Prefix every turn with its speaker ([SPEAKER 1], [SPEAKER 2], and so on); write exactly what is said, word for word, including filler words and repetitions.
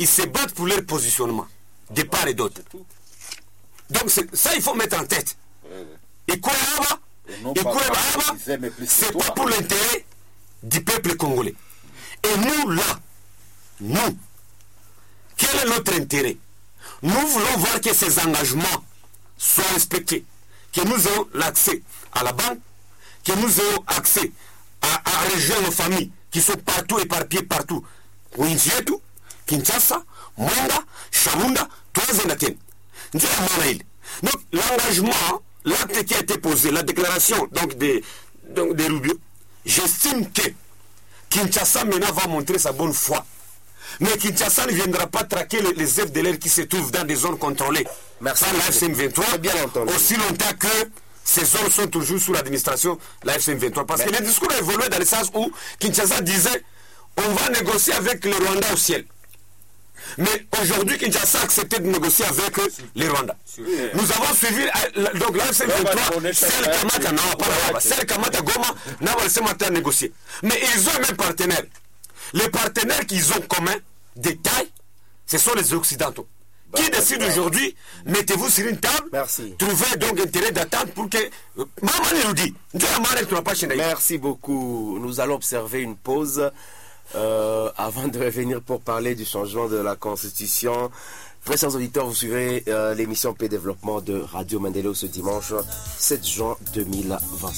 [SPEAKER 1] ils se battent pour leur positionnement, de part et d'autre. Donc ça, il faut mettre en tête. Et quoi là-bas, et quoi là-bas, c'est pas pour l'intérêt du peuple congolais. Et nous, là, nous, quel est notre intérêt? Nous voulons voir que ces engagements soient respectés, que nous ayons l'accès à la banque, que nous ayons accès à, à rejoindre nos familles qui sont partout éparpillées partout. Winchietu, Kinshasa, Mwanga, Shabunda, Toazendaten. Donc l'engagement, l'acte qui a été posé, la déclaration donc des, donc, des Rubio, j'estime que Kinshasa maintenant va montrer sa bonne foi. Mais Kinshasa ne viendra pas traquer les, les F D L R qui se trouvent dans des zones contrôlées.
[SPEAKER 2] Merci.
[SPEAKER 1] Par la F C M vingt-trois, bien entendu. Aussi longtemps que ces zones sont toujours sous l'administration de la F C M vingt-trois. Parce Mais... que le discours a évolué dans le sens où Kinshasa disait on va négocier avec le Rwanda au ciel. Mais aujourd'hui, Kinshasa a accepté de négocier avec les Rwandais. Nous avons suivi donc la F C M vingt-trois, c'est le Kamata, non, pas là-bas, c'est le Kamata Goma, n'a pas laissé négocier. Mais ils ont un même partenaire. Les partenaires qu'ils ont communs, de taille, ce sont les Occidentaux. Bah, qui décide bah, aujourd'hui, mettez-vous sur une table,
[SPEAKER 2] merci.
[SPEAKER 1] Trouvez donc intérêt d'attente pour que... Maman nous dit,
[SPEAKER 2] merci beaucoup. Nous allons observer une pause euh, avant de revenir pour parler du changement de la Constitution. Très chers auditeurs, vous suivez euh, l'émission P Développement de Radio Mandelo ce dimanche sept juin deux mille vingt.